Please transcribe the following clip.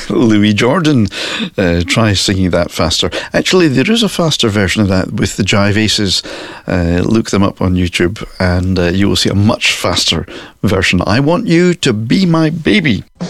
Louis Jordan. Try singing that faster. Actually, there is a faster version of that with the Jive Aces. Look them up on YouTube and you will see a much faster version. I Want You to Be My Baby.